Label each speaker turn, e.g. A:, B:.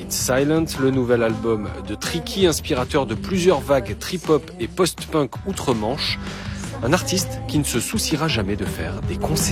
A: It's Silent, le nouvel album de Tricky, inspirateur de plusieurs vagues trip-hop et post-punk outre-Manche. Un artiste qui ne se souciera jamais de faire des concessions.